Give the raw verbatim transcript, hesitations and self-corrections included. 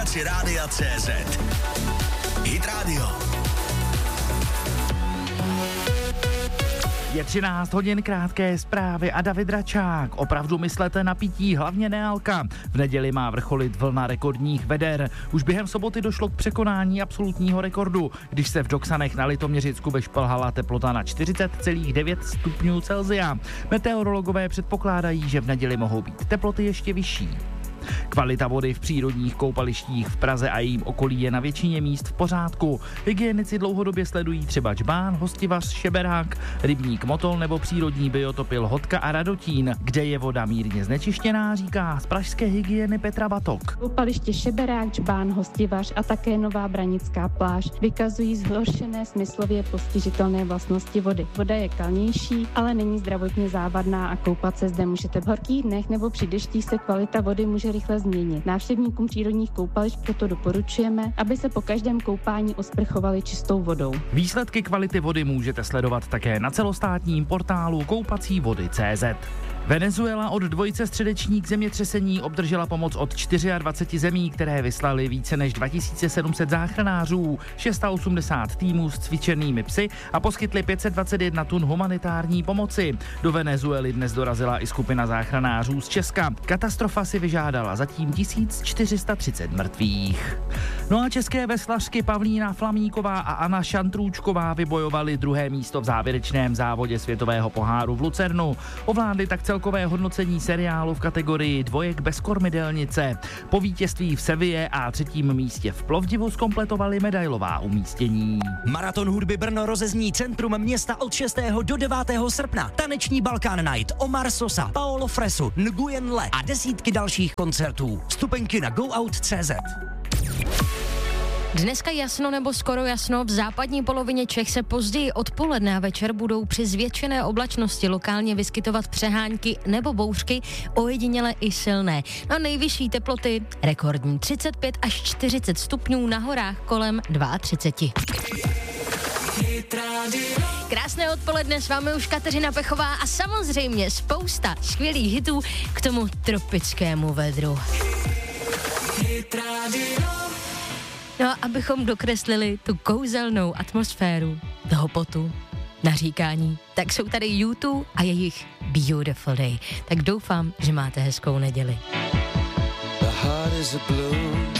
aplikaci Rádia C Z. Hit Radio. Je třináct hodin, krátké zprávy a David Račák. Opravdu myslete na pití, hlavně nealka. V neděli má vrcholit vlna rekordních veder. Už během soboty došlo k překonání absolutního rekordu, když se v Doksanech na Litoměřicku vyšplhala teplota na čtyřicet celá devět stupňů Celsia. Meteorologové předpokládají, že v neděli mohou být teploty ještě vyšší. Kvalita vody v přírodních koupalištích v Praze a jejím okolí je na většině míst v pořádku. Hygienici dlouhodobě sledují třeba Džbán, Hostivař, Šeberák, rybník Motol nebo přírodní biotopy Lhotka a Radotín, kde je voda mírně znečištěná, říká z pražské hygieny Petra Batok. Koupaliště Šeberák, Džbán, Hostivař a také Nová Branická pláž vykazují zhoršené smyslově postižitelné vlastnosti vody. Voda je kalnější, ale není zdravotně závadná a koupat se zde můžete v horkých dnech nebo při deštích se kvalita vody může rychle změnit. Návštěvníkům přírodních koupališť proto doporučujeme, aby se po každém koupání osprchovali čistou vodou. Výsledky kvality vody můžete sledovat také na celostátním portálu koupací vody tečka cé zet. Venezuela od dvojice středečník zemětřesení obdržela pomoc od dvacet čtyři zemí, které vyslali více než dva tisíce sedm set záchranářů, osmdesát šest týmů s cvičenými psy a poskytli pět set dvacet jedna tun humanitární pomoci. Do Venezuely dnes dorazila i skupina záchranářů z Česka. Katastrofa si vyžádala zatím tisíc čtyři sta třicet mrtvých. No a české veslařky Pavlína Flamíková a Anna Šantrůčková vybojovaly druhé místo v závěrečném závodě světového poháru v Lucernu. Ovládli tak celkové hodnocení seriálu v kategorii dvojek bez kormidelnice. Po vítězství v Seville a třetím místě v Plovdivu zkompletovali medailová umístění. Maraton hudby Brno rozezní centrum města od šestého do devátého srpna. Taneční Balkán Night, Omar Sosa, Paolo Fresu, Nguyen Le a desítky dalších koncertů. Vstupenky na go out tečka cé zet. Dneska jasno nebo skoro jasno, v západní polovině Čech se později odpoledne a večer budou při zvětšené oblačnosti lokálně vyskytovat přehánky nebo bouřky, ojediněle i silné. Na nejvyšší teploty rekordní třicet pět až čtyřicet stupňů, na horách kolem třicet dva. Krásné odpoledne, s vámi už Kateřina Pechová a samozřejmě spousta skvělých hitů k tomu tropickému vedru. No a abychom dokreslili tu kouzelnou atmosféru toho potu, naříkání, tak jsou tady U dva a jejich Beautiful Day. Tak doufám, že máte hezkou neděli.